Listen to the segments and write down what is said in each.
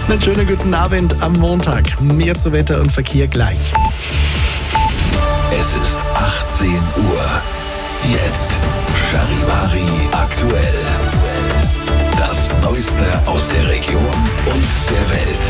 Einen schönen guten Abend am Montag. Mehr zu Wetter und Verkehr gleich. Es ist 18 Uhr. Jetzt Charivari aktuell. Das Neueste aus der Region und der Welt.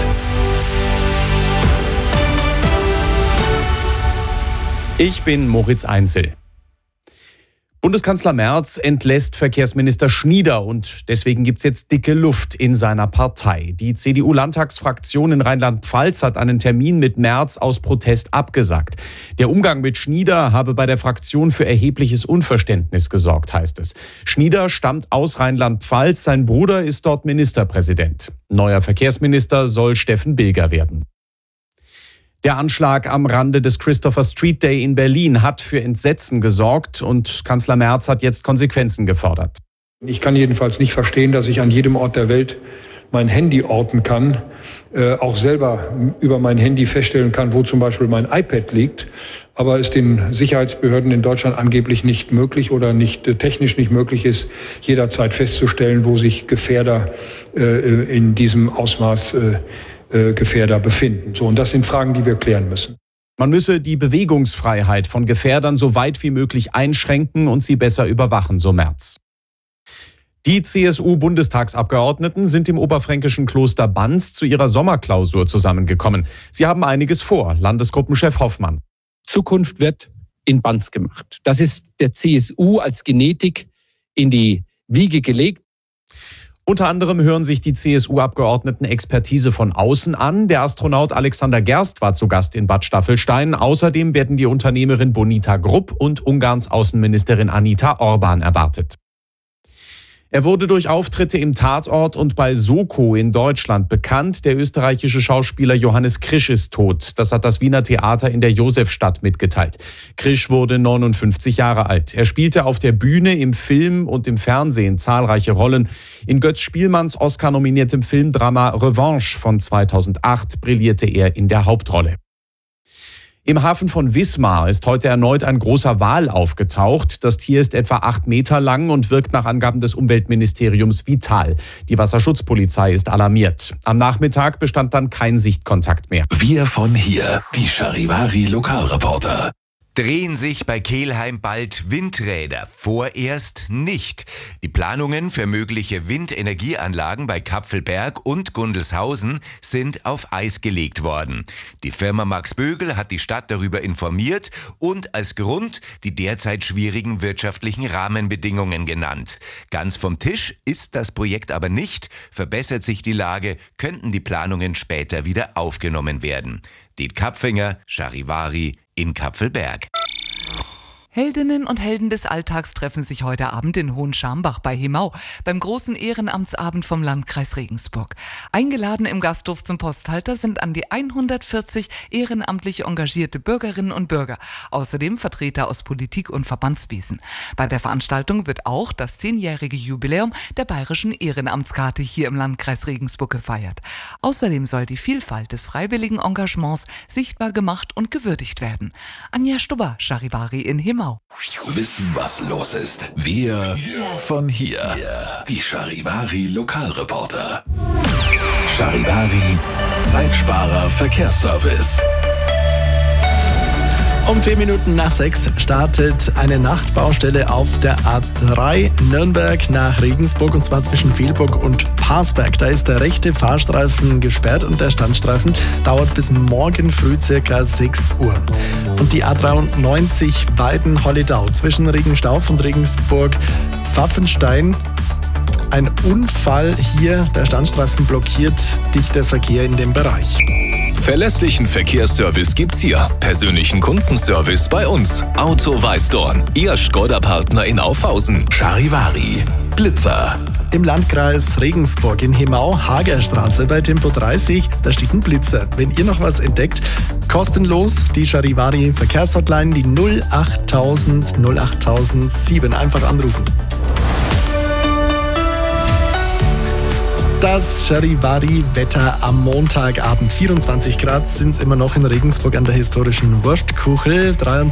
Ich bin Moritz Einzel. Bundeskanzler Merz entlässt Verkehrsminister Schnieder und deswegen gibt's jetzt dicke Luft in seiner Partei. Die CDU-Landtagsfraktion in Rheinland-Pfalz hat einen Termin mit Merz aus Protest abgesagt. Der Umgang mit Schnieder habe bei der Fraktion für erhebliches Unverständnis gesorgt, heißt es. Schnieder stammt aus Rheinland-Pfalz, sein Bruder ist dort Ministerpräsident. Neuer Verkehrsminister soll Steffen Bilger werden. Der Anschlag am Rande des Christopher Street Day in Berlin hat für Entsetzen gesorgt und Kanzler Merz hat jetzt Konsequenzen gefordert. Ich kann jedenfalls nicht verstehen, dass ich an jedem Ort der Welt mein Handy orten kann, auch selber über mein Handy feststellen kann, wo zum Beispiel mein iPad liegt, aber es den Sicherheitsbehörden in Deutschland angeblich nicht möglich oder nicht technisch nicht möglich ist, jederzeit festzustellen, wo sich Gefährder in diesem Ausmaß Gefährder befinden. So, und das sind Fragen, die wir klären müssen. Man müsse die Bewegungsfreiheit von Gefährdern so weit wie möglich einschränken und sie besser überwachen, so Merz. Die CSU-Bundestagsabgeordneten sind im oberfränkischen Kloster Banz zu ihrer Sommerklausur zusammengekommen. Sie haben einiges vor, Landesgruppenchef Hoffmann. Zukunft wird in Banz gemacht. Das ist der CSU als Genetik in die Wiege gelegt. Unter anderem hören sich die CSU-Abgeordneten Expertise von außen an. Der Astronaut Alexander Gerst war zu Gast in Bad Staffelstein. Außerdem werden die Unternehmerin Bonita Grupp und Ungarns Außenministerin Anita Orban erwartet. Er wurde durch Auftritte im Tatort und bei Soko in Deutschland bekannt. Der österreichische Schauspieler Johannes Krisch ist tot. Das hat das Wiener Theater in der Josefstadt mitgeteilt. Krisch wurde 59 Jahre alt. Er spielte auf der Bühne, im Film und im Fernsehen zahlreiche Rollen. In Götz Spielmanns Oscar-nominiertem Filmdrama Revanche von 2008 brillierte er in der Hauptrolle. Im Hafen von Wismar ist heute erneut ein großer Wal aufgetaucht. Das Tier ist etwa 8 Meter lang und wirkt nach Angaben des Umweltministeriums vital. Die Wasserschutzpolizei ist alarmiert. Am Nachmittag bestand dann kein Sichtkontakt mehr. Wir von hier, die Charivari Lokalreporter. Drehen sich bei Kelheim bald Windräder? Vorerst nicht. Die Planungen für mögliche Windenergieanlagen bei Kapfelberg und Gundelshausen sind auf Eis gelegt worden. Die Firma Max Bögel hat die Stadt darüber informiert und als Grund die derzeit schwierigen wirtschaftlichen Rahmenbedingungen genannt. Ganz vom Tisch ist das Projekt aber nicht. Verbessert sich die Lage, könnten die Planungen später wieder aufgenommen werden. Diet Kapfinger, Charivari in Kapfelberg. Heldinnen und Helden des Alltags treffen sich heute Abend in Hohenschambach bei Himau beim großen Ehrenamtsabend vom Landkreis Regensburg. Eingeladen im Gasthof zum Posthalter sind an die 140 ehrenamtlich engagierte Bürgerinnen und Bürger, außerdem Vertreter aus Politik und Verbandswesen. Bei der Veranstaltung wird auch das 10-jährige Jubiläum der bayerischen Ehrenamtskarte hier im Landkreis Regensburg gefeiert. Außerdem soll die Vielfalt des freiwilligen Engagements sichtbar gemacht und gewürdigt werden. Anja Stubber, Charivari in Himau. Wissen, was los ist. Wir von hier. Die Charivari Lokalreporter. Charivari Zeitsparer Verkehrsservice. Um 4 Minuten nach 6 startet eine Nachtbaustelle auf der A3 Nürnberg nach Regensburg und zwar zwischen Vilburg und Parsberg. Da ist der rechte Fahrstreifen gesperrt und der Standstreifen dauert bis morgen früh ca. 6 Uhr. Und die A93 Weiden-Holledau zwischen Regenstauf und Regensburg-Pfaffenstein. Ein Unfall hier, der Standstreifen blockiert dichter Verkehr in dem Bereich. Verlässlichen Verkehrsservice gibt's hier. Persönlichen Kundenservice bei uns. Auto Weißdorn, Ihr Škoda-Partner in Aufhausen. Charivari Blitzer. Im Landkreis Regensburg in Himau, Hagerstraße bei Tempo 30, da steht ein Blitzer. Wenn ihr noch was entdeckt, kostenlos die Charivari Verkehrshotline, die 08000 08007. Einfach anrufen. Das Charivari-Wetter am Montagabend. 24 Grad sind es immer noch in Regensburg an der historischen Wurstkuchel.